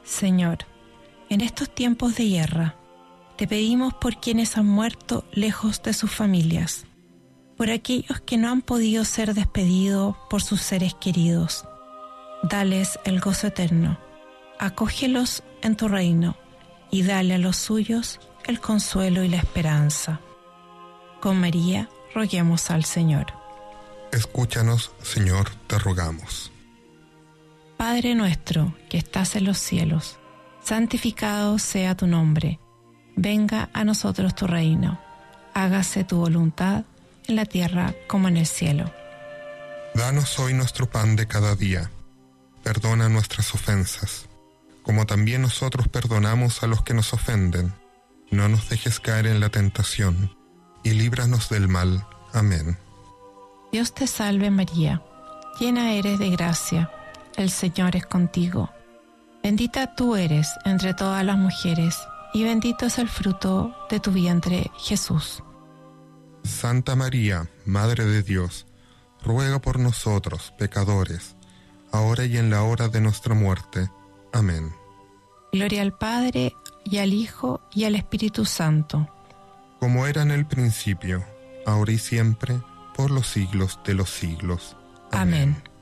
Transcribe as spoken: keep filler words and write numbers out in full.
Señor, en estos tiempos de guerra, te pedimos por quienes han muerto lejos de sus familias, por aquellos que no han podido ser despedidos por sus seres queridos. Dales el gozo eterno, acógelos en tu reino y dale a los suyos el consuelo y la esperanza. Con María, roguemos al Señor. Escúchanos, Señor, te rogamos. Padre nuestro, que estás en los cielos, santificado sea tu nombre. Venga a nosotros tu reino. Hágase tu voluntad en la tierra como en el cielo. Danos hoy nuestro pan de cada día. Perdona nuestras ofensas, como también nosotros perdonamos a los que nos ofenden. No nos dejes caer en la tentación, y líbranos del mal. Amén. Dios te salve María, llena eres de gracia, el Señor es contigo. Bendita tú eres entre todas las mujeres, y bendito es el fruto de tu vientre, Jesús. Santa María, Madre de Dios, ruega por nosotros, pecadores, ahora y en la hora de nuestra muerte. Amén. Gloria al Padre, y al Hijo, y al Espíritu Santo. Como era en el principio, ahora y siempre, por los siglos de los siglos. Amén. Amén.